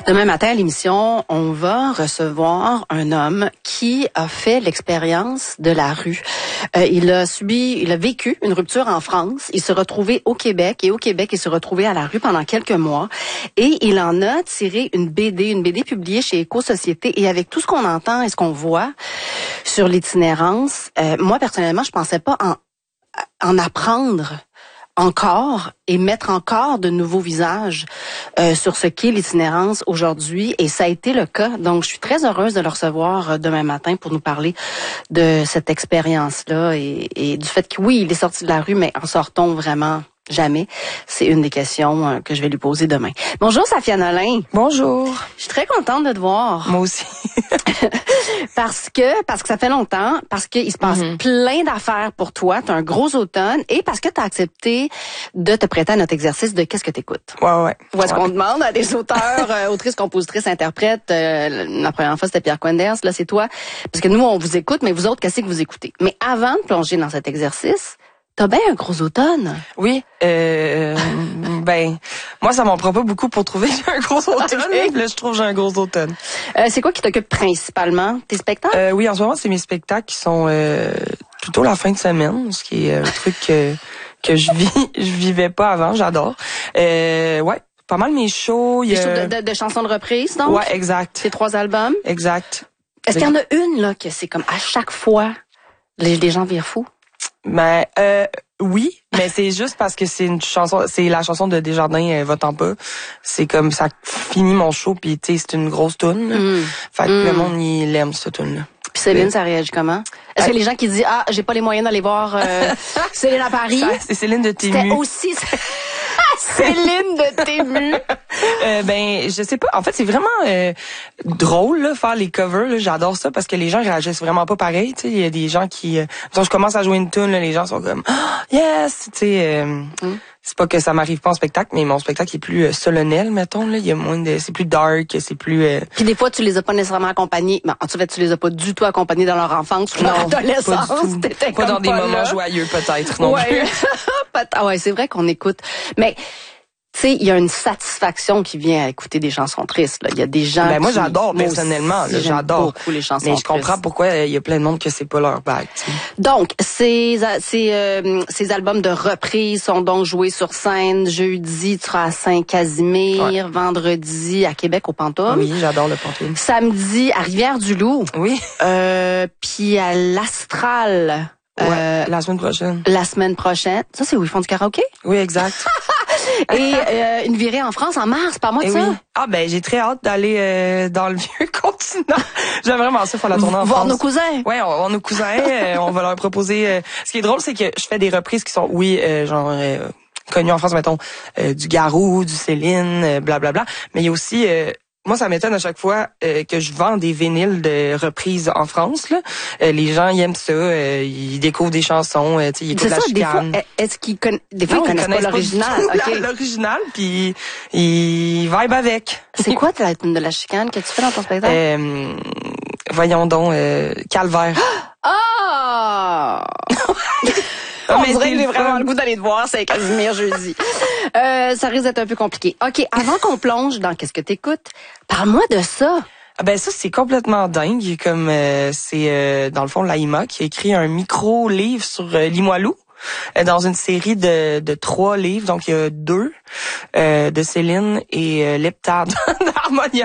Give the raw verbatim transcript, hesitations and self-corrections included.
Demain matin à l'émission, on va recevoir un homme qui a fait l'expérience de la rue. Euh, il a subi, il a vécu une rupture en France. Il s'est retrouvé au Québec et au Québec, il s'est retrouvé à la rue pendant quelques mois. Et il en a tiré une B D, une B D publiée chez Éco-Société. Et avec tout ce qu'on entend et ce qu'on voit sur l'itinérance, euh, moi personnellement, je pensais pas en, en apprendre encore et mettre encore de nouveaux visages euh, sur ce qu'est l'itinérance aujourd'hui. Et ça a été le cas. Donc, je suis très heureuse de le recevoir euh, demain matin pour nous parler de cette expérience-là et, et du fait que, oui, il est sorti de la rue, mais en sort-on vraiment jamais? C'est une des questions euh, que je vais lui poser demain. Bonjour, Safia Nolin. Bonjour. Je suis très contente de te voir. Moi aussi. parce que parce que ça fait longtemps, parce qu'il se passe mm-hmm. plein d'affaires pour toi, tu as un gros automne et parce que tu as accepté de te prêter à notre exercice de qu'est-ce que t'écoutes. Ouais ouais. Où est-ce ouais. qu'on demande à des auteurs, euh, autrices, compositrices, interprètes, euh, la première fois c'était Pierre Quenders, là c'est toi, parce que nous on vous écoute, mais vous autres qu'est-ce que vous écoutez? Mais avant de plonger dans cet exercice, t'as bien un gros automne. Oui, euh, ben, moi, ça m'en prend pas beaucoup pour trouver que j'ai un gros automne. Okay. Là, je trouve que j'ai un gros automne. Euh, c'est quoi qui t'occupe principalement? Tes spectacles? Euh, oui, en ce moment, c'est mes spectacles qui sont euh, plutôt la fin de semaine, ce qui est un truc que, que je vis, je vivais pas avant, j'adore. Euh, ouais, pas mal mes shows. Des a... shows de, de, de chansons de reprise, donc? Ouais, exact. Ces trois albums? Exact. Est-ce qu'il y en a une, là, que c'est comme à chaque fois, les, les gens virent fous? Ben euh, oui, mais c'est juste parce que c'est une chanson, c'est la chanson de Desjardins, euh, Va-t'en pas. C'est comme ça finit mon show puis tu sais c'est une grosse toune. Mm. Fait que mm. le monde il aime cette toune là. Puis Céline, ça réagit comment? Est-ce que les gens qui disent ah j'ai pas les moyens d'aller voir euh, Céline à Paris? Ça, c'est Céline de Tému. C'était aussi Céline de Tému. euh, ben je sais pas. En fait c'est vraiment euh, drôle là, faire les covers. Là. J'adore ça parce que les gens réagissent vraiment pas pareil. Tu sais il y a des gens qui euh, quand je commence à jouer une tune, là, les gens sont comme oh, yes. Tu sais euh, mm. c'est pas que ça m'arrive pas en spectacle, mais mon spectacle est plus euh, solennel mettons là. Il y a moins de, c'est plus dark, c'est plus. Euh... Puis des fois tu les as pas nécessairement accompagnés. Ben, en fait tu les as pas du tout accompagnés dans leur enfance ou leur adolescence. Pas, du tout. pas dans des pas moments là. Joyeux peut-être non ouais. plus. Ah ouais c'est vrai qu'on écoute, mais tu sais, il y a une satisfaction qui vient à écouter des chansons tristes. Là. Il y a des gens ben, qui... moi, j'adore, moi personnellement. Là, j'adore beaucoup les chansons mais je tristes. comprends pourquoi il y a plein de monde que c'est pas leur bague. T'sais. Donc, ces, ces, euh, ces albums de reprise sont donc joués sur scène. Jeudi, tu seras à Saint-Casimir. Ouais. Vendredi, à Québec, au Pantoum. Oui, j'adore le Pantoum. Samedi, à Rivière-du-Loup. Oui. Euh, puis à l'Astral. Ouais, euh, la semaine prochaine. La semaine prochaine. Ça, c'est où ils font du karaoké? Oui, exact. Et euh, une virée en France en mars, pas moi de Et ça. Oui. Ah ben j'ai très hâte d'aller euh, dans le vieux continent. J'aime vraiment ça faire la tournée en Voir France. nos cousins. Ouais, on va voir nos cousins, euh, on va leur proposer euh... ce qui est drôle c'est que je fais des reprises qui sont oui, euh, genre euh, connues en France mettons euh, du Garou, du Céline, euh, bla bla bla, mais il y a aussi euh, moi, ça m'étonne à chaque fois euh, que je vends des vinyles de reprises en France. Là. Euh, les gens ils aiment ça, euh, ils découvrent des chansons, euh, ils écoutent la chicane. Des fois, est-ce qu'ils conna... des fois, non, ils connaissent, connaissent pas l'original? Pas okay. L'original, puis ils vibent avec. C'est quoi la tune de la chicane que tu fais dans ton spectacle? Euh, voyons donc, euh, Calvaire. Ah! On mais dirait que j'ai vraiment le goût d'aller te voir, c'est Casimir jeudi. Euh, ça risque d'être un peu compliqué. OK, avant qu'on plonge dans qu'est-ce que t'écoutes, parle-moi de ça. Ah ben ça c'est complètement dingue, comme euh, c'est euh, dans le fond l'Aïma qui a écrit un micro livre sur euh, Limoilou. Dans une série de, de trois livres, donc il y a deux euh, de Céline et euh, Leptade d'Harmonia.